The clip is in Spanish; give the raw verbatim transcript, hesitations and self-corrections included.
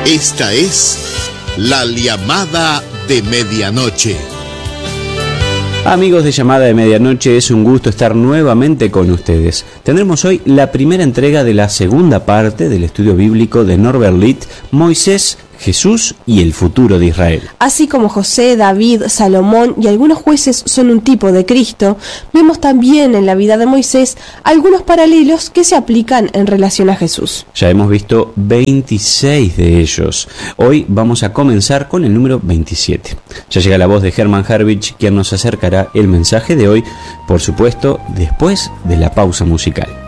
Esta es la llamada de medianoche. Amigos de Llamada de Medianoche, es un gusto estar nuevamente con ustedes. Tendremos hoy la primera entrega de la segunda parte del estudio bíblico de Norbert Litt, Moisés, Jesús y el futuro de Israel. Así como José, David, Salomón y algunos jueces son un tipo de Cristo, vemos también en la vida de Moisés algunos paralelos que se aplican en relación a Jesús. Ya hemos visto veintiséis de ellos. Hoy vamos a comenzar con el número veintisiete. Ya llega la voz de Hermann Herrich, quien nos acercará el mensaje de hoy, por supuesto, después de la pausa musical.